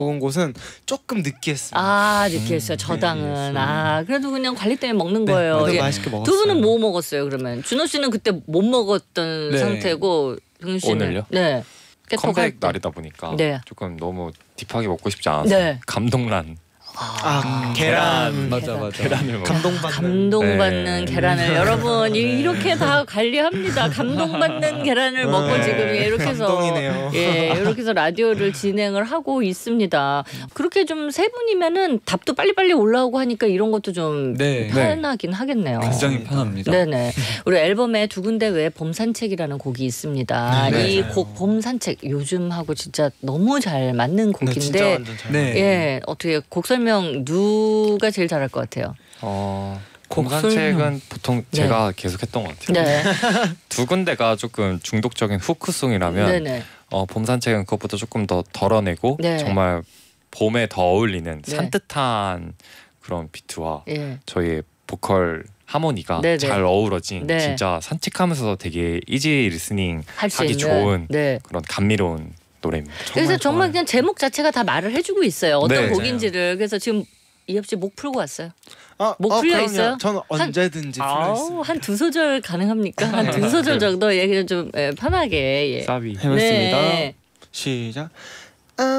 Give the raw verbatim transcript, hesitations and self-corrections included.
먹은 곳은 조금 느끼했습니다. 아 느끼했어요. 저당은. 네, 아 그래도 그냥 관리 때문에 먹는 네, 거예요. 그래도 예. 맛있게 먹었어요. 두 분은 뭐 먹었어요 그러면? 준호 씨는 그때 못 먹었던 네. 상태고 정윤 씨는 오늘요? 네. 깨톡 할 컴백 때. 날이다 보니까 네. 조금 너무 딥하게 먹고 싶지 않아서 네. 감동란 아 계란 맞아 맞아. 계란을 먹 감동받는 감동받는 네. 계란을 여러분 이- 네. 이렇게 다 관리합니다. 감동받는 계란을 먹고 네. 지금 이렇게 해서 감동이네요. 예 이렇게 해서 라디오를 진행을 하고 있습니다. 그렇게 좀 세 분이면은 답도 빨리빨리 올라오고 하니까 이런 것도 좀 네. 편하긴 하겠네요. 굉장히 편합니다. 네네. 우리 앨범에 두 군데 외에 봄 산책이라는 곡이 있습니다. 네. 이 곡 봄 산책 요즘하고 진짜 너무 잘 맞는 네, 진짜 곡인데 완전 잘 네. 먹어요. 예 어떻게 곡 설명 누가 제일 잘할 것 같아요? 어, 곡 공산책은 보통 네. 제가 계속 했던 것 같아요. 네. 두 군데가 조금 중독적인 후크송이라면 네네. 어, 봄 산책은 그것보다 조금 더 덜어내고 네. 정말 봄에 더 어울리는 네. 산뜻한 그런 비트와 예. 저희의 보컬 하모니가 네네. 잘 어우러진 네. 진짜 산책하면서 되게 이지 리스닝 할 수 하기 있는. 좋은 네. 그런 감미로운 노래입니다. 그래서 정말 좋아요. 그냥 제목 자체가 다 말을 해주고 있어요. 어떤 네, 곡인지를. 그래서 지금 이엽 씨 목 풀고 왔어요. 아, 목 어, 풀려 그럼요. 있어요? 저는 언제든지 풀려 아우 있습니다. 한 두 소절 가능합니까? 한 두 소절 정도 얘기 좀 예, 편하게. 예. 사비 해봤습니다. 네. 시작.